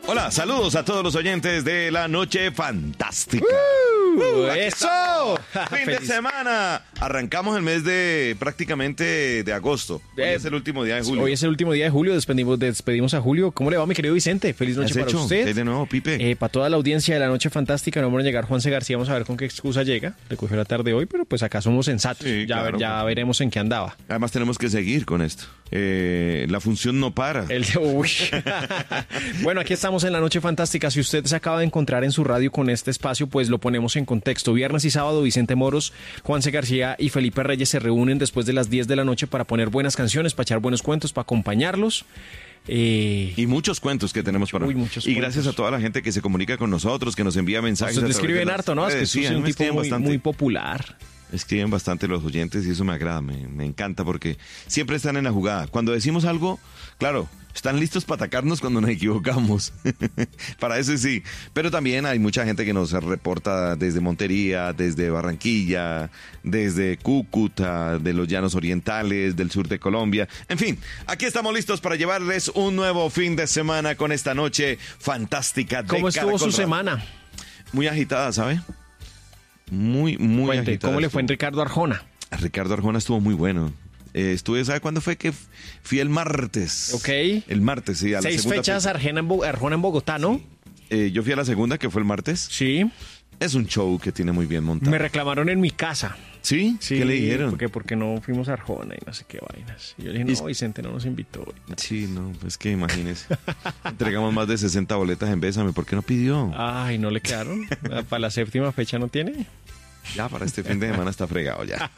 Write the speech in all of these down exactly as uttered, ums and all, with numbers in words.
Hola, saludos a todos los oyentes de La Noche Fantástica. Uh, ¡Eso! Fin de semana. Arrancamos el mes de prácticamente de agosto. Hoy Eh, es el último día de julio. Hoy es el último día de julio, despedimos, despedimos a Julio. ¿Cómo le va, mi querido Vicente? Feliz ¿Qué noche has para hecho? usted. ¿Qué hay de nuevo, Pipe? Eh, para toda la audiencia de La Noche Fantástica, no vamos a llegar Juanse García, vamos a ver con qué excusa llega. Le cogió la tarde hoy, pero pues acá somos sensatos. Sí, ya claro. ya veremos en qué andaba. Además tenemos que seguir con esto. Eh, la función no para. El de, uy. Bueno, aquí estamos en La Noche Fantástica. Si usted se acaba de encontrar en su radio con este espacio, pues lo ponemos en contexto. Viernes y sábado, Vicente Moros, Juanse García y Felipe Reyes se reúnen después de las diez de la noche para poner buenas canciones, para echar buenos cuentos, para acompañarlos. Eh, Y muchos cuentos que tenemos para... Uy, muchos y cuentos. gracias a toda la gente que se comunica con nosotros, que nos envía mensajes. Usted a le través escriben de las harto, ¿no? Es que redes. usted Sí, es a mí un me tipo escriben muy, bastante. muy popular. Escriben bastante los oyentes y eso me agrada, me, me encanta porque siempre están en la jugada. Cuando decimos algo, claro, están listos para atacarnos cuando nos equivocamos. Para eso sí. Pero también hay mucha gente que nos reporta desde Montería, desde Barranquilla, desde Cúcuta, de los llanos orientales, del sur de Colombia. En fin, aquí estamos listos para llevarles un nuevo fin de semana con esta noche fantástica de ¿Cómo estuvo su Caracol Radio. semana? Muy agitada, ¿sabe? Muy, muy Cuente, agitada. ¿cómo le fue en estuvo. Ricardo Arjona? Ricardo Arjona estuvo muy bueno. Eh, estuve, ¿sabe cuándo fue que f- fui el martes? Ok. El martes, sí. A la Seis segunda fechas fecha. Arjona en, Bo- Arjona en Bogotá, ¿no? Eh, yo fui a la segunda, que fue el martes. Sí. Es un show que tiene muy bien montado. Me reclamaron en mi casa. ¿Sí? Sí, ¿Qué le dijeron? Porque, porque no fuimos a Arjona y no sé qué vainas. Y yo le dije, no, Vicente no nos invitó. Sí, no, pues que imagínese. Entregamos más de sesenta boletas en Bésame. ¿Por qué no pidió? Ay, ¿no le quedaron? ¿Para la séptima fecha no tiene? Ya, para este fin de semana está fregado ya.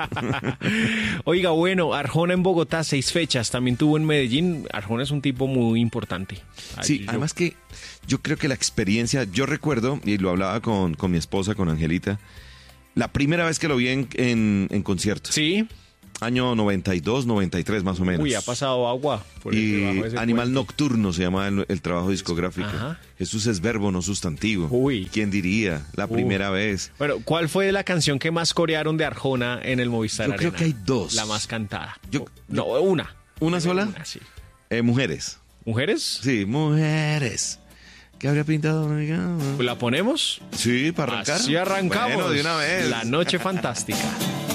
Oiga, bueno, Arjona en Bogotá, seis fechas. También tuvo en Medellín. Arjona es un tipo muy importante. Sí, Ay, yo- además que yo creo que la experiencia, yo recuerdo, y lo hablaba con, con mi esposa, con Angelita, la primera vez que lo vi en, en, en concierto. Sí. Año noventa y dos, noventa y tres más o menos. Uy, ha pasado agua por Y debajo de ese Animal puente. Nocturno se llama el, el trabajo discográfico. Ajá. Jesús es verbo, no sustantivo. Uy. ¿Quién diría? La Uh. primera vez. Bueno, ¿cuál fue la canción que más corearon de Arjona en el Movistar Yo creo Arena? que hay dos. La más cantada. Yo- no, una. ¿Una sola? Una, sí. Eh, mujeres. ¿Mujeres? Sí, mujeres. ¿Qué habría pintado? ¿La ponemos? Sí, para arrancar. Así arrancamos. Bueno, de una vez. La Noche Fantástica.